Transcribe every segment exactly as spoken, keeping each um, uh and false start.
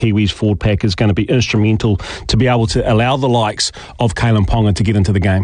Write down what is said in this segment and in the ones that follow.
Kiwis forward pack is going to be instrumental to be able to allow the likes of Kalyn Ponga to get into the game?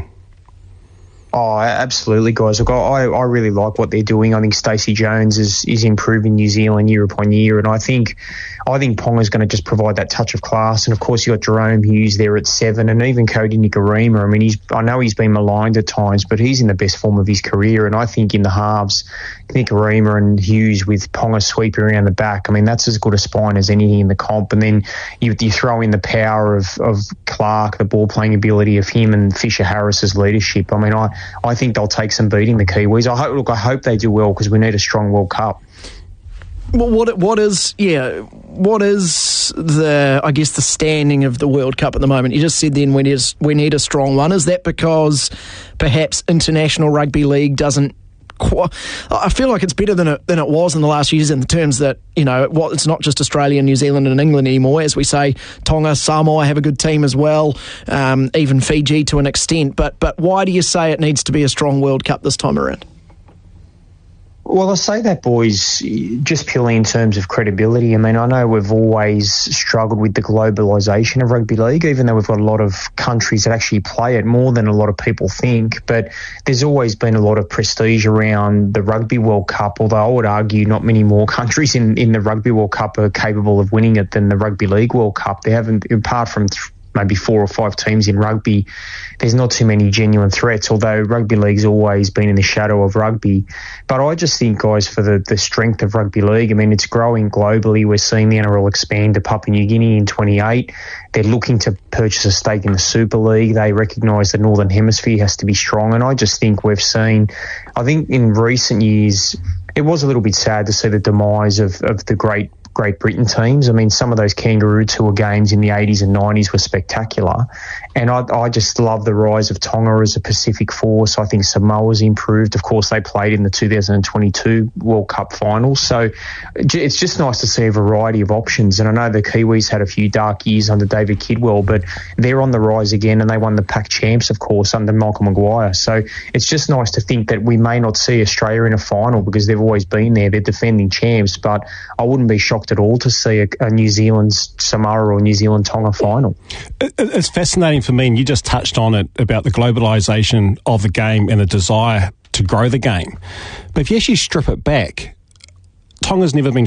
Oh, absolutely, guys. Look, I, I really like what they're doing. I think Stacey Jones is, is improving New Zealand year upon year, and I think I think Ponga's going to just provide that touch of class. And of course, you got Jerome Hughes there at seven, and even Cody Nikorima. I mean, he's I know he's been maligned at times, but he's in the best form of his career. And I think in the halves, Nikorima and Hughes with Ponga sweeping around the back, I mean, that's as good a spine as anything in the comp. And then you, you throw in the power of, of Clark, the ball playing ability of him, and Fisher Harris's leadership. I mean, I. I think they'll take some beating, the Kiwis. I hope, look, I hope they do well because we need a strong World Cup. Well, what what is yeah? What is the I guess the standing of the World Cup at the moment? You just said then we need we need a strong one. Is that because perhaps International Rugby League doesn't? I feel like it's better than it than it was in the last years in the terms that, you know, it's not just Australia, New Zealand and England anymore. As we say, Tonga, Samoa have a good team as well, um, even Fiji to an extent. But but why do you say it needs to be a strong World Cup this time around? Well, I say that, boys, just purely in terms of credibility. I mean, I know we've always struggled with the globalisation of rugby league, even though we've got a lot of countries that actually play it more than a lot of people think. But there's always been a lot of prestige around the Rugby World Cup, although I would argue not many more countries in, in the Rugby World Cup are capable of winning it than the Rugby League World Cup. They haven't, apart from th- maybe four or five teams in rugby, there's not too many genuine threats, although rugby league's always been in the shadow of rugby. But I just think, guys, for the, the strength of rugby league, I mean, it's growing globally. We're seeing the N R L expand to Papua New Guinea in twenty-eight. They're looking to purchase a stake in the Super League. They recognise the Northern Hemisphere has to be strong. And I just think we've seen, I think in recent years, it was a little bit sad to see the demise of, of the great Great Britain teams. I mean, some of those Kangaroo Tour games in the eighties and nineties were spectacular. And I, I just love the rise of Tonga as a Pacific force. I think Samoa's improved. Of course, they played in the two thousand twenty-two World Cup finals. So it's just nice to see a variety of options. And I know the Kiwis had a few dark years under David Kidwell, but they're on the rise again, and they won the Pac Champs, of course, under Michael Maguire. So it's just nice to think that we may not see Australia in a final because they've always been there. They're defending champs, but I wouldn't be shocked at all to see a, a New Zealand Samoa or New Zealand Tonga final. It, it's fascinating for me, and you just touched on it about the globalisation of the game and the desire to grow the game. But if you actually strip it back, Tonga's never been